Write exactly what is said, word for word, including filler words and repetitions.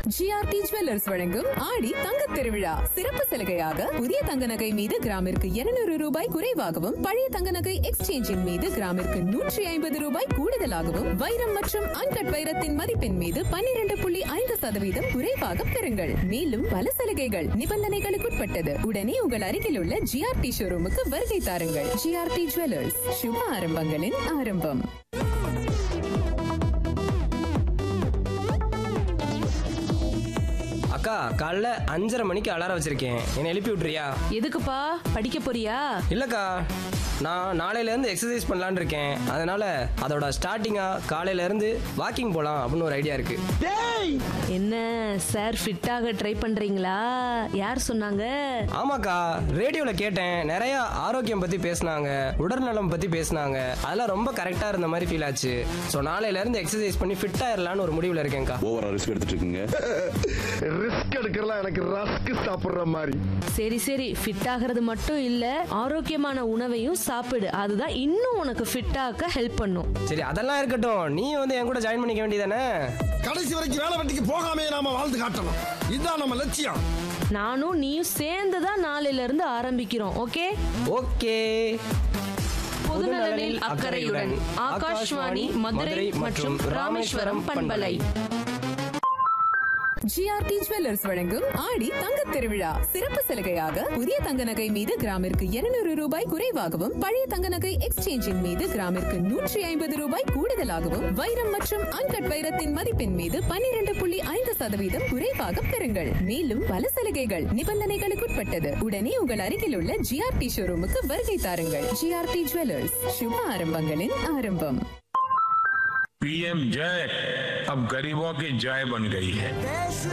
GRT jewellers வழங்கும் ஆடி தங்கத் திருவிழா சிறப்பு சலுகையாக புதிய தங்க நகை மீது கிராமிற்கு இருநூறு ரூபாய் குறைவாகவும் பழைய தங்க நகை எக்ஸ்சேஞ்சின் மீது கிராமிற்கு நூற்றி ஐம்பது ரூபாய் கூடுதலாகவும் வைரம் மற்றும் அன்கட் வைரத்தின் மதிப்பின் மீது பன்னிரண்டு புள்ளி ஐந்து சதவீதம் குறைவாக பெறுங்கள். மேலும் பல சலுகைகள் நிபந்தனைகளுக்குட்பட்டது. உடனே உங்கள் அருகில் உள்ள ஜிஆர்டி ஷோரூமுக்கு வருகை தாருங்கள். ஜிஆர்டி ஜுவல்லர்ஸ், சுப ஆரம்பங்களின் ஆரம்பம். அக்கா, காலைல அஞ்சரை மணிக்கு அலாரம் வச்சிருக்கேன், என்னை எழுப்பி விட்டுறியா? எதுக்குப்பா, படிக்க போறியா? இல்லக்கா, நான் நாளையில இருந்து எக்ஸசைஸ் பண்ணலான்னு இருக்கேன். அதனால அதோட ஸ்டார்டிங்கா காலையில இருந்து வாக்கிங் போலாம் அப்படின்னு ஒரு ஐடியா இருக்கு. என்ன சார், ஃபிட்டாக ட்ரை பண்றீங்களா? யார் சொன்னாங்க? ஆமாக்கா, ரேடியோல கேட்டேன். நிறைய ஆரோக்கியம் பத்தி பேசினாங்க, உடல்நலம் பத்தி பேசினாங்க. அதெல்லாம் ரொம்ப கரெக்டா இருந்த மாதிரி ஃபீல் ஆச்சு. ஸோ நாளையில இருந்து எக்ஸசைஸ் பண்ணி ஃபிட் ஆயிரலான்னு ஒரு முடிவுல இருக்கேன்க்கா. ஓவரா ரிஸ்க் எடுத்துட்டு இருக்கீங்க. ரிஸ்க் எடுக்கலாம், எனக்கு ரஸ்க் சாப்பிடுற மாதிரி. சரி சரி, ஃபிட் ஆகிறது மட்டும் இல்ல, ஆரோக்கியமான உணவையும் சாப்பிடு. அதுதான் இன்னும் உனக்கு ஃபிட் ஆக்க ஹெல்ப் பண்ணும். சரி, அதெல்லாம் இருக்கட்டும். நீ வந்து என் கூட ஜாயின் பண்ணிக்க வேண்டியதானே? கடைசி வரைக்கும் வேலை வெட்டிக்கு போகாமே நாம வாழ்ந்து காட்டணும். இதுதான் நம்ம லட்சியம். நானும் நீயும் சேர்ந்து தான் நாளையில இருந்து ஆரம்பிக்கிறோம். Okay okay. பொதுநலனில் அக்கறையுடன் ஆகாஷ்வாணி மதுரை மற்றும் ராமேஸ்வரம் பண்பலை. ஜிஆர்டி ஜுவல்லர்ஸ் வழங்கும் ஆடி தங்கத் திருவிழா சிறப்பு சலுகையாக புதிய தங்க நகை மீது கிராமிற்கு இருநூறு ரூபாய் குறைவாகவும் பழைய தங்க நகை எக்ஸ்சேஞ்சின் மீது கிராமிற்கு நூற்றி ஐம்பது ரூபாய் கூடுதலாகவும் வைரம் மற்றும் அன்கட் வைரத்தின் மதிப்பின் மீது பன்னிரண்டு புள்ளி ஐந்து சதவீதம் குறைவாக பெறுங்கள். மேலும் பல சலுகைகள் நிபந்தனைகளுக்குட்பட்டது. உடனே உங்கள் அருகில் உள்ள ஜிஆர்டி ஷோரூமுக்கு வருகை தாருங்கள். ஜிஆர்டி ஜுவல்லர்ஸ், சுப ஆரம்பங்களின் ஆரம்பம். पीएम जय अब गरीबों की जय बन गई है।